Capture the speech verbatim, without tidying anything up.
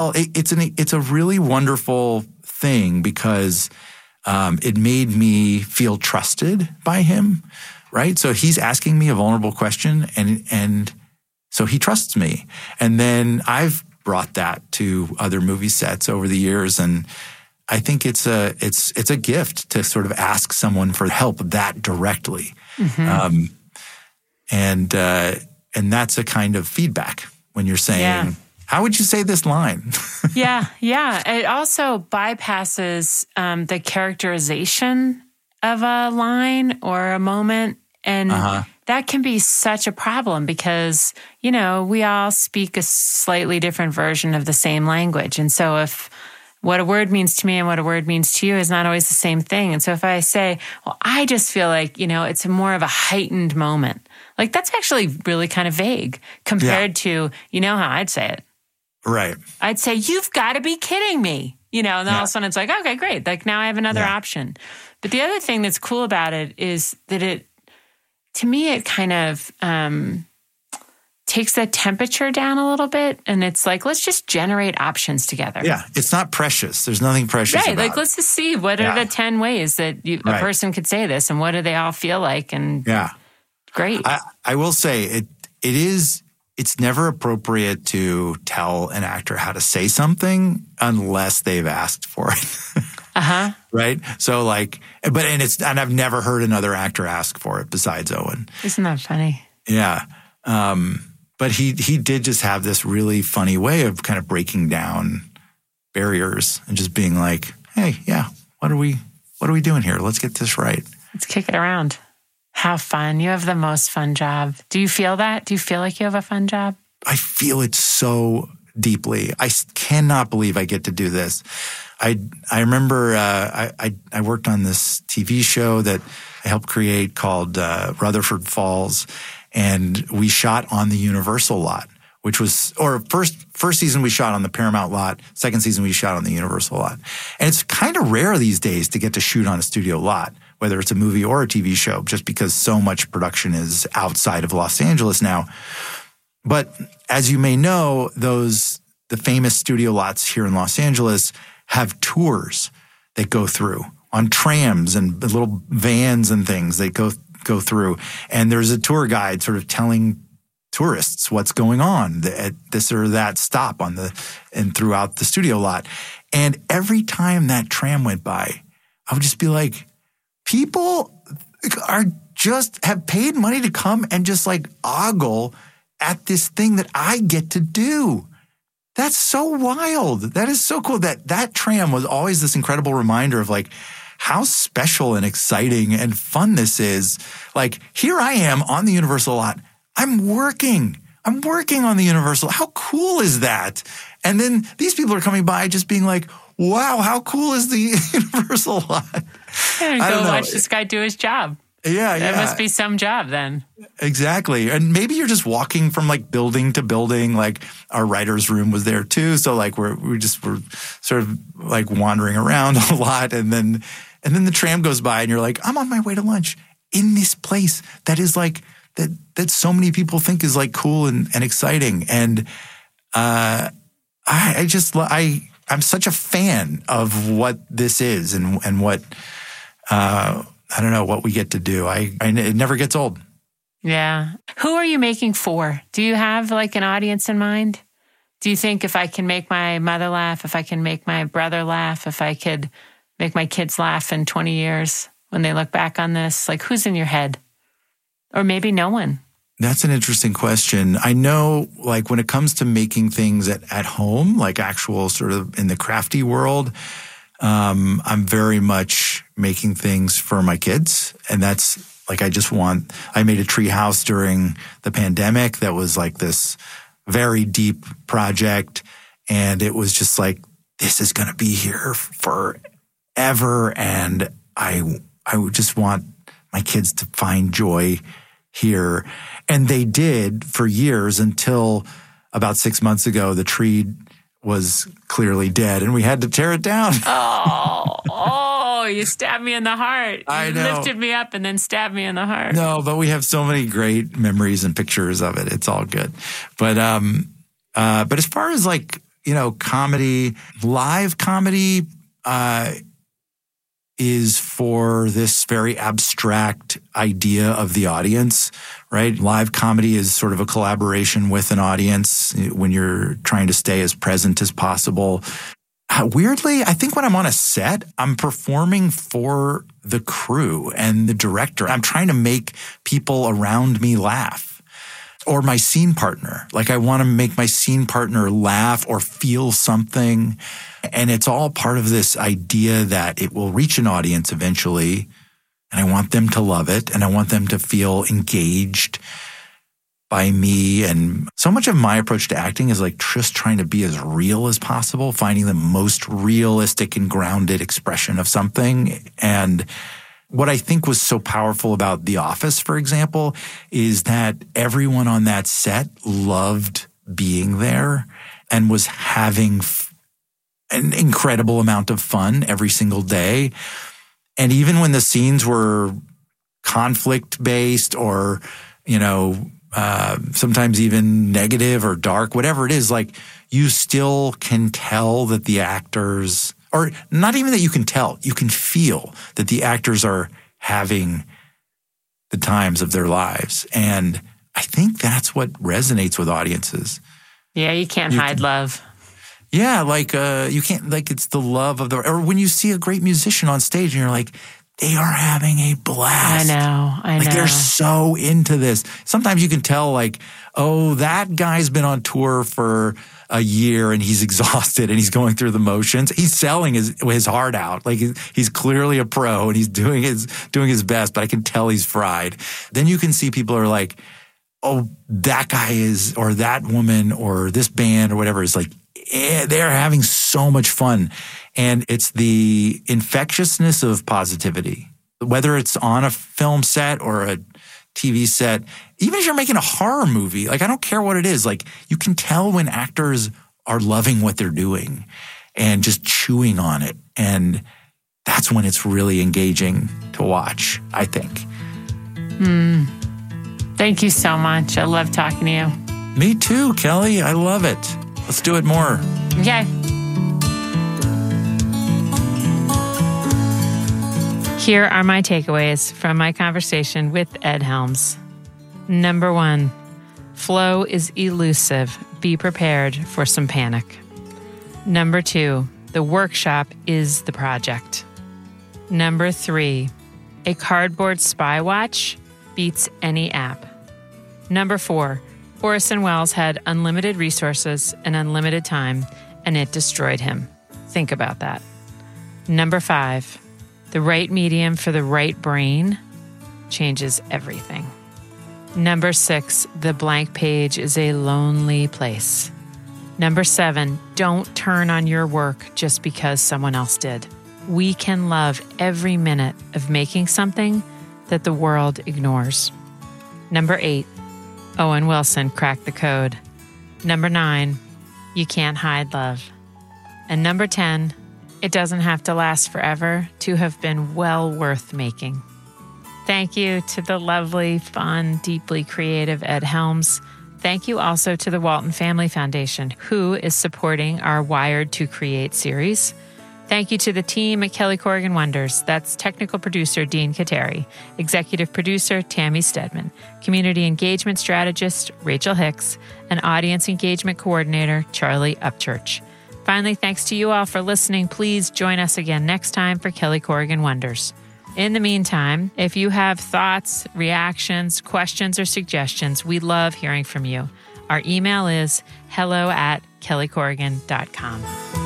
Well, it, it's an it's a really wonderful thing because um, it made me feel trusted by him, right? So he's asking me a vulnerable question, and and so he trusts me. And then I've brought that to other movie sets over the years, and I think it's a it's it's a gift to sort of ask someone for help that directly, mm-hmm. um, and uh, and that's a kind of feedback when you're saying. Yeah. How would you say this line? yeah, yeah. It also bypasses um, the characterization of a line or a moment. And uh-huh. that can be such a problem because, you know, we all speak a slightly different version of the same language. And so if what a word means to me and what a word means to you is not always the same thing. And so if I say, well, I just feel like, you know, it's more of a heightened moment. Like that's actually really kind of vague compared yeah. to, you know how I'd say it. Right. I'd say, you've got to be kidding me. You know, and then yeah. all of a sudden it's like, okay, great. Like now I have another yeah. option. But the other thing that's cool about it is that it, to me, it kind of um, takes the temperature down a little bit. And it's like, let's just generate options together. Yeah. It's not precious. There's nothing precious right, about like, it. let's just see what yeah. are the ten ways that you, a right. person could say this and what do they all feel like? And yeah. great. I, I will say it. it is... It's never appropriate to tell an actor how to say something unless they've asked for it. uh-huh. Right? So like, but, and it's, and I've never heard another actor ask for it besides Owen. Isn't that funny? Yeah. Um, but he, he did just have this really funny way of kind of breaking down barriers and just being like, hey, yeah, what are we, what are we doing here? Let's get this right. Let's kick it around. How fun. You have the most fun job. Do you feel that? Do you feel like you have a fun job? I feel it so deeply. I cannot believe I get to do this. I I remember uh, I, I I worked on this T V show that I helped create called uh, Rutherford Falls, and we shot on the Universal lot, which was, or first first season we shot on the Paramount lot, second season we shot on the Universal lot. And it's kind of rare these days to get to shoot on a studio lot, whether it's a movie or a T V show, just because so much production is outside of Los Angeles now. But as you may know, those the famous studio lots here in Los Angeles have tours that go through on trams and little vans and things that go go through. And there's a tour guide sort of telling tourists what's going on at this or that stop on the and throughout the studio lot. And every time that tram went by, I would just be like, people are just have paid money to come and just like ogle at this thing that I get to do. That's so wild. That is so cool. That that tram was always this incredible reminder of like how special and exciting and fun this is. Like here I am on the Universal lot. I'm working. I'm working on the Universal. How cool is that? And then these people are coming by just being like, wow, how cool is the Universal lot? Yeah, go watch this guy do his job. Yeah, yeah. That must be some job then. Exactly. And maybe you're just walking from like building to building. Like our writer's room was there too. So like we're, we just were sort of like wandering around a lot. And then, and then the tram goes by and you're like, I'm on my way to lunch in this place that is like, that, that so many people think is like cool and, and exciting. And, uh, I, I just, I, I'm such a fan of what this is and, and what, uh, I don't know what we get to do. I, I, it never gets old. Yeah. Who are you making for? Do you have like an audience in mind? Do you think if I can make my mother laugh, if I can make my brother laugh, if I could make my kids laugh in twenty years when they look back on this, like who's in your head? Or maybe no one. That's an interesting question. I know like when it comes to making things at, at home, like actual sort of in the crafty world, Um, I'm very much making things for my kids. And that's like, I just want, I made a tree house during the pandemic that was like this very deep project. And it was just like, this is going to be here forever. And I, I would just want my kids to find joy here. And they did for years until about six months ago, the tree was clearly dead and we had to tear it down. oh, oh, you stabbed me in the heart. You I know. lifted me up and then stabbed me in the heart. No, but we have so many great memories and pictures of it. It's all good. But, um, uh, but as far as like you know, comedy, live comedy uh, is for this very abstract idea of the audience, right? Live comedy is sort of a collaboration with an audience when you're trying to stay as present as possible. Uh, weirdly, I think when I'm on a set, I'm performing for the crew and the director. I'm trying to make people around me laugh. Or my scene partner. Like I want to make my scene partner laugh or feel something. And it's all part of this idea that it will reach an audience eventually. And I want them to love it. And I want them to feel engaged by me. And so much of my approach to acting is like just trying to be as real as possible, finding the most realistic and grounded expression of something. And what I think was so powerful about The Office, for example, is that everyone on that set loved being there and was having f- an incredible amount of fun every single day. And even when the scenes were conflict-based or, you know, uh, sometimes even negative or dark, whatever it is, like you still can tell that the actors... Or not even that you can tell, you can feel that the actors are having the times of their lives. And I think that's what resonates with audiences. Yeah, you can't you hide can, love. Yeah, like uh, you can't, like it's the love of the, or when you see a great musician on stage and you're like, they are having a blast. I know, I know. Like they're so into this. Sometimes you can tell like, oh, that guy's been on tour for a year and he's exhausted and he's going through the motions. He's selling his his heart out. Like he's clearly a pro and he's doing his doing his best, but I can tell he's fried. Then you can see people are like, oh, that guy is, or that woman or this band or whatever is like, eh, they're having so much fun. And it's the infectiousness of positivity, whether it's on a film set or a T V set, even if you're making a horror movie, like I don't care what it is, like you can tell when actors are loving what they're doing and just chewing on it. And that's when it's really engaging to watch, I think. Mm. Thank you so much. I love talking to you. Me too, Kelly. I love it. Let's do it more. Okay. Here are my takeaways from my conversation with Ed Helms. Number one, flow is elusive. Be prepared for some panic. Number two, the workshop is the project. Number three, a cardboard spy watch beats any app. Number four, Orson Welles had unlimited resources and unlimited time, and it destroyed him. Think about that. Number five, the right medium for the right brain changes everything. Number six, the blank page is a lonely place. Number seven, don't turn on your work just because someone else did. We can love every minute of making something that the world ignores. Number eight, Owen Wilson cracked the code. Number nine, you can't hide love. And number ten, it doesn't have to last forever to have been well worth making. Thank you to the lovely, fun, deeply creative Ed Helms. Thank you also to the Walton Family Foundation, who is supporting our Wired to Create series. Thank you to the team at Kelly Corrigan Wonders. That's technical producer Dean Kateri, executive producer Tammy Stedman, community engagement strategist Rachel Hicks, and audience engagement coordinator Charlie Upchurch. Finally, thanks to you all for listening. Please join us again next time for Kelly Corrigan Wonders. In the meantime, if you have thoughts, reactions, questions, or suggestions, we love hearing from you. Our email is hello at kelly corrigan dot com.